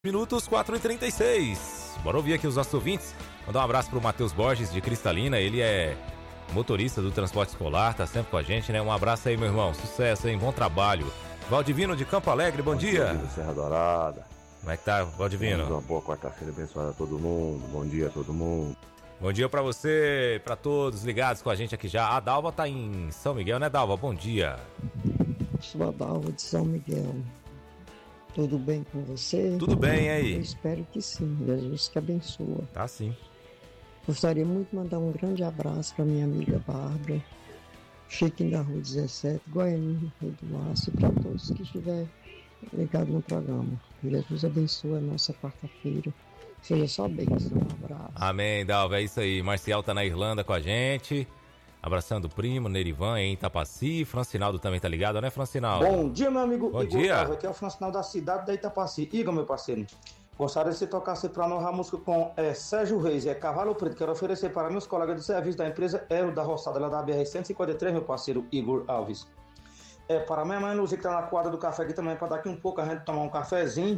Minutos 4h36. Bora ouvir aqui os nossos ouvintes. Mandar um abraço pro Matheus Borges de Cristalina. Ele é motorista do transporte escolar, tá sempre com a gente, né? Um abraço aí, meu irmão. Sucesso, hein? Bom trabalho. Valdivino de Campo Alegre, bom dia. Bom dia, Serra Dourada. Como é que tá, Valdivino? Uma boa quarta-feira abençoada a todo mundo. Bom dia a todo mundo. Bom dia pra você, pra todos ligados com a gente aqui já. A Dalva tá em São Miguel, né, Dalva? Bom dia. Sou a Dalva de São Miguel. Tudo bem com você? Tudo bem, e aí? Eu espero que sim. Jesus que abençoa. Tá sim. Gostaria muito de mandar um grande abraço para minha amiga Bárbara, Chiquinho da Rua 17, Goiânia, Rio do Laço, e para todos que estiverem ligados no programa. Jesus abençoe a nossa quarta-feira. Seja só bênção. Um abraço. Amém, Dalva. É isso aí. Marcial tá na Irlanda com a gente. Abraçando o primo, Nerivan, em Itapaci. Francinaldo também tá ligado, né, Francinaldo? Bom dia, meu amigo Bom Igor. dia. Aqui é o Francinaldo da cidade da Itapaci. Igor, meu parceiro, gostaria de você tocasse para nós a música com Sérgio Reis, Cavalo Preto. Quero oferecer para meus colegas de serviço da empresa Aero da Roçada, lá da BR-153, meu parceiro Igor Alves. Para minha mãe Luzia, que tá na quadra do café aqui também, para daqui um pouco a gente tomar um cafezinho.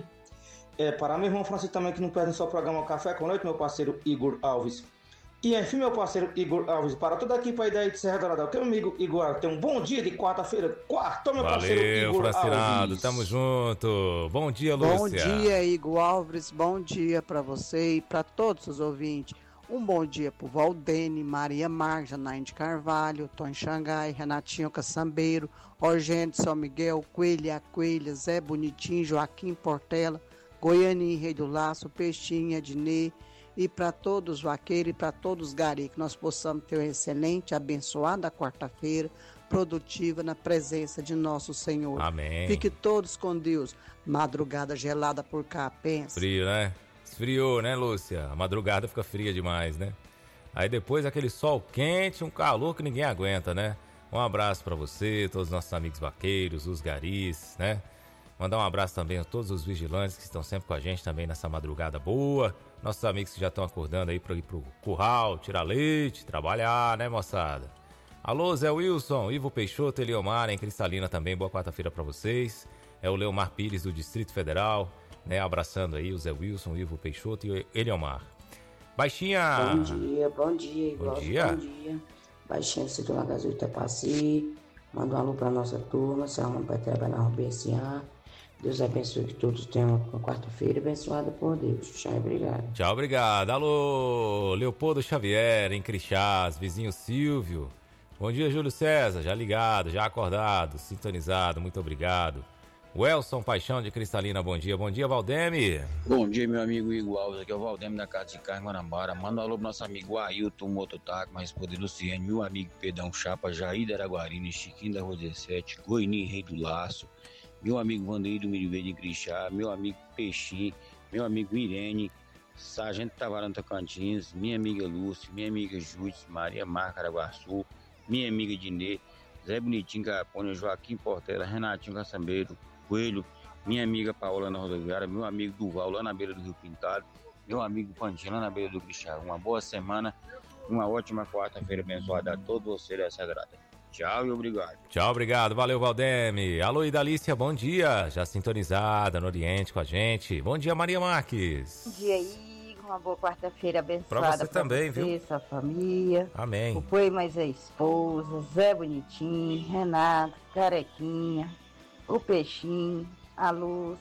Para meu irmão Francisco também, que não perde só o programa Café com Leite, meu parceiro Igor Alves. E enfim, meu parceiro Igor Alves, para toda a equipe aí daí de Serra Dourada, que meu amigo Igor Alves, tenha um bom dia de quarta-feira, meu parceiro Igor Francinado, Alves. tamo junto. Bom dia, Lúcia. Bom dia, Igor Alves, bom dia para você e para todos os ouvintes. Um bom dia pro Valdene, Maria Marques, Janaíne de Carvalho, Tony Xangai, Renatinho Caçambeiro, Orgênio de São Miguel, Coelha, Zé Bonitinho, Joaquim Portela, Goiânia, Rei do Laço, Peixinho, Adnê, e para todos os vaqueiros e para todos os garis, que nós possamos ter uma excelente, abençoada quarta-feira, produtiva na presença de nosso Senhor. Amém. Fique todos com Deus. Madrugada gelada por cá, pensa. Frio, né? Esfriou, né, Lúcia? A madrugada fica fria demais, né? Aí depois aquele sol quente, um calor que ninguém aguenta, né? Um abraço para você, todos os nossos amigos vaqueiros, os garis, né? Mandar um abraço também a todos os vigilantes que estão sempre com a gente também nessa madrugada boa. Nossos amigos que já estão acordando aí para ir pro curral, tirar leite, trabalhar, né, moçada? Alô, Zé Wilson, Ivo Peixoto, Eliomar, em Cristalina também. Boa quarta-feira para vocês. É o Leomar Pires do Distrito Federal, né? Abraçando aí o Zé Wilson, o Ivo Peixoto e o Eliomar. Baixinha! Bom dia, igual. Bom dia. Bom dia. Baixinha do Setor Lagazul Itapaci. Manda um alô pra nossa turma, se arruma pra trabalhar na RBSA. Deus abençoe que todos tenham uma quarta-feira abençoada por Deus. Tchau, obrigado. Tchau, obrigado. Alô, Leopoldo Xavier, em Crixás, vizinho Silvio. Bom dia, Júlio César, já ligado, já acordado, sintonizado, muito obrigado. Welson Paixão de Cristalina, bom dia. Bom dia, Valdeme. Bom dia, meu amigo Igor Alves, aqui é o Valdeme da Casa de Carne Guanabara. Manda um alô pro nosso amigo Ailton Mototaco, mais poder Luciano, meu amigo Pedrão Chapa, Jair da Araguarina, Chiquinho da Rua 17, Goiânia, Rei do Laço, meu amigo Vandeir do Milho Verde em Crixá, meu amigo Peixinho, meu amigo Irene, Sargento Tavarão Tocantins, minha amiga Lúcia, minha amiga Júdice, Maria Marca Araguaçu, minha amiga Dinê, Zé Bonitinho Capone, Joaquim Portela, Renatinho Caçambeiro, Coelho, minha amiga Paola na rodoviária, meu amigo Duval lá na beira do Rio Pintado, meu amigo Pantinho lá na beira do Crixá. Uma boa semana, uma ótima quarta-feira abençoada a todos vocês dessa grata. Tchau e obrigado. Tchau, obrigado. Valeu, Valdeme. Alô, Idalícia, bom dia. Já sintonizada no Oriente com a gente. Bom dia, Maria Marques. Bom dia, Igor. Uma boa quarta-feira abençoada pra você também, você, viu? Sua família. Amém. O Poi mais a esposa, Zé Bonitinho, Renato, Carequinha, o Peixinho, a Luz,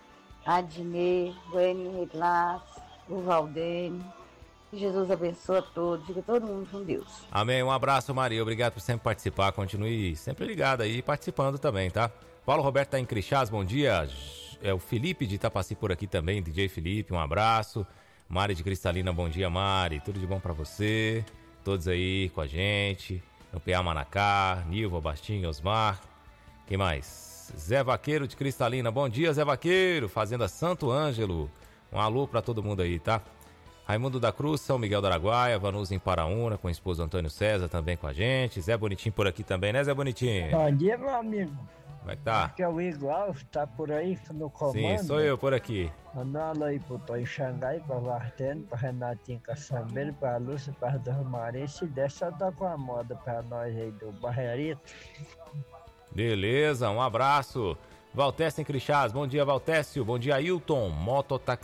a Dinê, o N. Reglas, o Valdene. Que Jesus abençoe a todos, fica todo mundo com Deus. Amém, um abraço, Maria, obrigado por sempre participar, continue sempre ligado aí, participando também, tá? Paulo Roberto tá em Crixás, bom dia. É o Felipe de Itapaci por aqui também, DJ Felipe, um abraço. Mari de Cristalina, bom dia, Mari, tudo de bom pra você. Todos aí com a gente, no PA Manacá, Nilva, Bastinho, Osmar. Quem mais? Zé Vaqueiro de Cristalina, bom dia, Zé Vaqueiro, Fazenda Santo Ângelo. Um alô pra todo mundo aí, tá? Raimundo da Cruz, São Miguel do Araguaia, Vanusa em Paraúna, com o esposo Antônio César também com a gente. Zé Bonitinho por aqui também, né, Zé Bonitinho? Bom dia, meu amigo. Como é que tá? Aqui é o Igor Alves, tá por aí no comando. Sim, sou eu por aqui. Manda um alô aí pro Tonho Xangai, pra Varteno, pra Renatinho Caçambeiro, pra Lúcia, pra Dormarém. Se der, só tá com a moda pra nós aí do Barreirito. Beleza, um abraço. Valtécio em Crixás, bom dia, Valtécio. Bom dia, Ailton, mototaxista.